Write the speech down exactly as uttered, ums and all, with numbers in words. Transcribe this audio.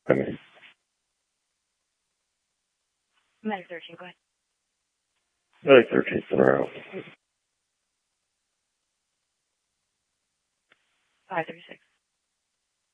Okay. Medic thirteen, go ahead. Medic thirteen, Sonora. five thirty-six.